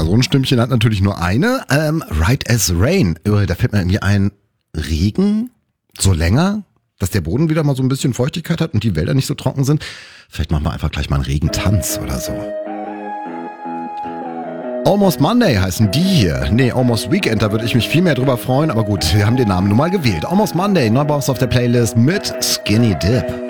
Personenstimmchen hat natürlich nur eine. Right as Rain. Da fällt mir irgendwie ein, Regen, so länger, dass der Boden wieder mal so ein bisschen Feuchtigkeit hat und die Wälder nicht so trocken sind. Vielleicht machen wir einfach gleich mal einen Regentanz oder so. Almost Monday heißen die hier. Nee, Almost Weekend, da würde ich mich viel mehr drüber freuen. Aber gut, wir haben den Namen nun mal gewählt. Almost Monday, Neubaus auf der Playlist mit Skinny Dip.